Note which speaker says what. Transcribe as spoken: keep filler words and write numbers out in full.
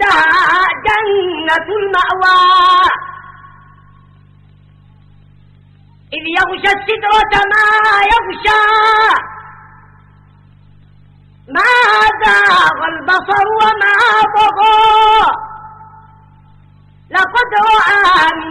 Speaker 1: عندها جنة المأوى إذ يغشى السدرة ما يغشى ما زاغ البصر وما طغى لقد رأى